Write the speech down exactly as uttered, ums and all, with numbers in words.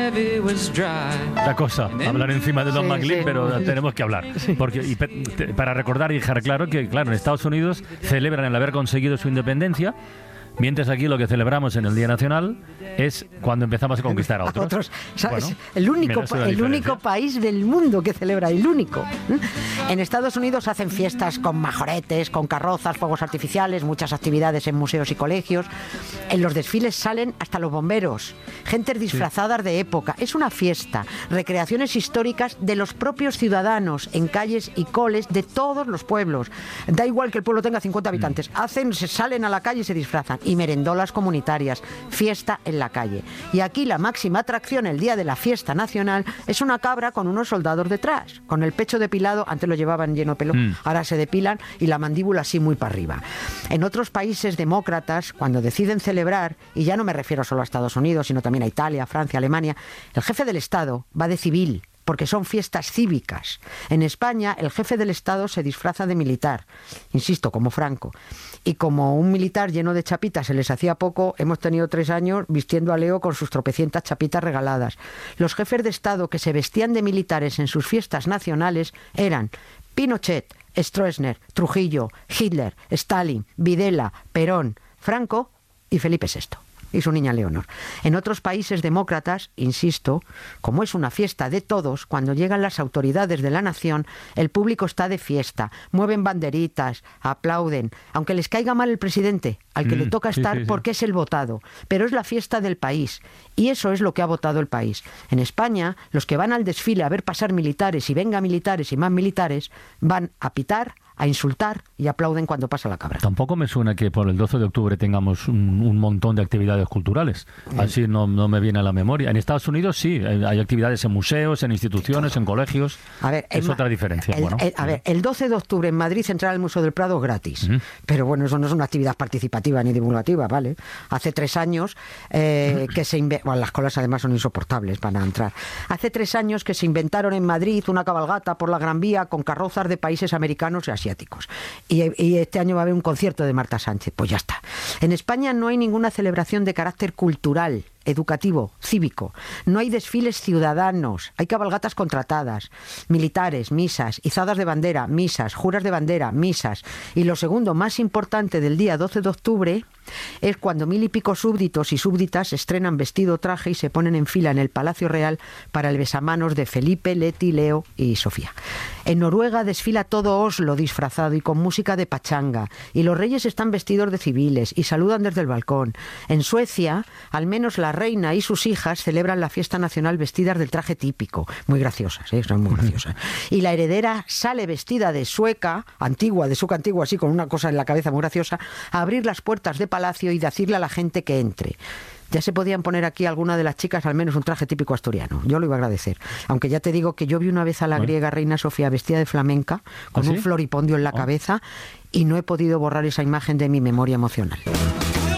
La cosa, hablar encima de Don Sí, McLean, sí. pero tenemos que hablar. Porque, y pe- te- para recordar y dejar claro que, claro, en Estados Unidos celebran el haber conseguido su independencia, mientras aquí lo que celebramos en el Día Nacional es cuando empezamos a conquistar a otros. Otros. O sea, Bueno, es el único, mira, eso es la el diferencia. único país del mundo que celebra, el único. ¿Mm? En Estados Unidos hacen fiestas con majoretes, con carrozas, fuegos artificiales, muchas actividades en museos y colegios. En los desfiles salen hasta los bomberos, gentes disfrazadas de época. Es una fiesta, recreaciones históricas de los propios ciudadanos en calles y coles de todos los pueblos. Da igual que el pueblo tenga cincuenta habitantes. Hacen, se salen a la calle y se disfrazan. Y merendolas comunitarias, fiesta en la calle. Y aquí la máxima atracción el día de la fiesta nacional es una cabra con unos soldados detrás, con el pecho depilado, antes lo llevaban lleno de pelo, Mm. ahora se depilan, y la mandíbula así muy para arriba. En otros países demócratas, cuando deciden celebrar, y ya no me refiero solo a Estados Unidos, sino también a Italia, Francia, Alemania, el jefe del Estado va de civil, porque son fiestas cívicas. En España, el jefe del Estado se disfraza de militar, insisto, como Franco. Y como un militar lleno de chapitas se les hacía poco, hemos tenido tres años vistiendo a Leo con sus tropecientas chapitas regaladas. Los jefes de Estado que se vestían de militares en sus fiestas nacionales eran Pinochet, Stroessner, Trujillo, Hitler, Stalin, Videla, Perón, Franco y Felipe sexto. Y su niña Leonor. En otros países demócratas, insisto, como es una fiesta de todos, cuando llegan las autoridades de la nación, el público está de fiesta, mueven banderitas, aplauden, aunque les caiga mal el presidente, al que Mm, le toca sí, estar sí, sí. porque es el votado. Pero es la fiesta del país, y eso es lo que ha votado el país. En España, los que van al desfile a ver pasar militares y venga militares y más militares, van a pitar, a insultar y aplauden cuando pasa la cabra. Tampoco me suena que por el doce de octubre tengamos un, un montón de actividades culturales. Así no, no me viene a la memoria. En Estados Unidos sí, hay hay actividades en museos, en instituciones, en colegios. A ver, es en otra Ma- diferencia. el- bueno, el- a ver, el doce de octubre en Madrid entrar al Museo del Prado gratis. Ujú. Pero bueno, eso no es una actividad participativa ni divulgativa, ¿vale? Hace tres años eh, que se inve- bueno, las colas además son insoportables para entrar. Hace tres años que se inventaron en Madrid una cabalgata por la Gran Vía con carrozas de países americanos y asiáticos. Y, y este año va a haber un concierto de Marta Sánchez. Pues ya está. En España no hay ninguna celebración de carácter cultural, educativo, cívico. No hay desfiles ciudadanos, hay cabalgatas contratadas, militares, misas, izadas de bandera, misas, juras de bandera, misas. Y lo segundo más importante del día doce de octubre es cuando mil y pico súbditos y súbditas estrenan vestido, traje y se ponen en fila en el Palacio Real para el besamanos de Felipe, Leti, Leo y Sofía. En Noruega desfila todo Oslo disfrazado y con música de pachanga, y los reyes están vestidos de civiles y saludan desde el balcón. En Suecia, al menos la reina y sus hijas celebran la fiesta nacional vestidas del traje típico, muy graciosas, ¿eh? Son muy graciosas. Y la heredera sale vestida de sueca, antigua, de sueca antigua, así con una cosa en la cabeza muy graciosa, a abrir las puertas de palacio y decirle a la gente que entre. Ya se podían poner aquí alguna de las chicas al menos un traje típico asturiano. Yo lo iba a agradecer. Aunque ya te digo que yo vi una vez a la Bueno. griega reina Sofía vestida de flamenca, con ¿Ah, sí? un floripondio en la Oh. cabeza, y no he podido borrar esa imagen de mi memoria emocional.